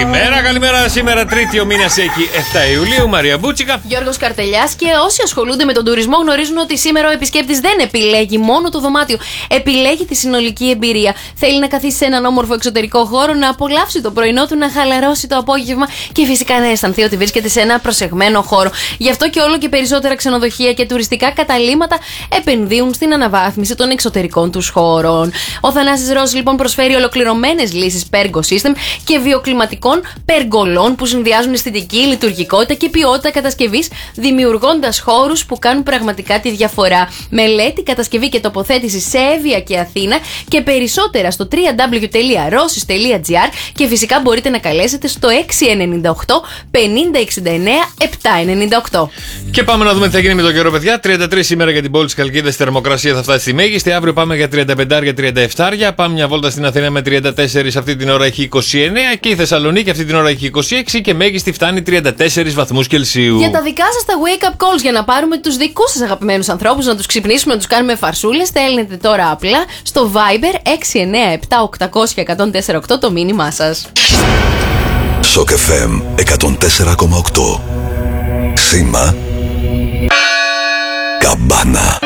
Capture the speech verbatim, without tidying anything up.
Καλημέρα, καλημέρα. Σήμερα Τρίτη, ο μήνας έχει εφτά Ιουλίου. Μαρία Μπούτσικα. Γιώργος Καρτελιάς. Και όσοι ασχολούνται με τον τουρισμό γνωρίζουν ότι σήμερα ο επισκέπτης δεν επιλέγει μόνο το δωμάτιο. Επιλέγει τη συνολική εμπειρία. Θέλει να καθίσει σε έναν όμορφο εξωτερικό χώρο, να απολαύσει το πρωινό του, να χαλαρώσει το απόγευμα και φυσικά να αισθανθεί ότι βρίσκεται σε ένα προσεγμένο χώρο. Γι' αυτό και όλο και περισσότερα ξενοδοχεία και τουριστικά καταλύματα επενδύουν στην αναβάθμιση των εξωτερικών τους χώρων. Ο Θανάσης Ρώος λοιπόν προσφέρει ολοκληρωμένες λύσεις Pergo System και βιοκλιματικών περγολών που συνδυάζουν αισθητική, λειτουργικότητα και ποιότητα κατασκευής, δημιουργώντας χώρους που κάνουν πραγματικά τη διαφορά. Μελέτη, κατασκευή και τοποθέτηση σε Εύβοια και Αθήνα και περισσότερα στο double-u double-u double-u τελεία rosys τελεία gr και φυσικά μπορείτε να καλέσετε στο έξι εννιά οκτώ πενήντα εξήντα εννέα επτακόσια ενενήντα οκτώ. Και πάμε να δούμε τι θα γίνει με τον καιρό, παιδιά. τριάντα τρία σήμερα για την πόλη της Χαλκίδας, η θερμοκρασία θα φτάσει στη μέγιστη. Αύριο πάμε για τριάντα πέντε τριάντα επτά. Πάμε μια βόλτα στην Αθήνα με τριάντα τέσσερα, αυτή την ώρα έχει είκοσι εννέα και η Θεσσαλονίκη αυτή την ώρα έχει είκοσι έξι και μέγιστη φτάνει τριάντα τέσσερα βαθμούς Κελσίου. Για τα δικά σας τα wake up calls, για να πάρουμε τους δικούς σας αγαπημένους ανθρώπους, να τους ξυπνήσουμε, να τους κάνουμε φαρσούλες, στέλνετε τώρα απλά στο Viber έξι εννιά επτά οκτακόσια εκατόν τέσσερα οκτώ το μήνυμά σας. Σοκ εφ εμ εκατόν τέσσερα κόμμα οκτώ. Σήμα Καμπάνα.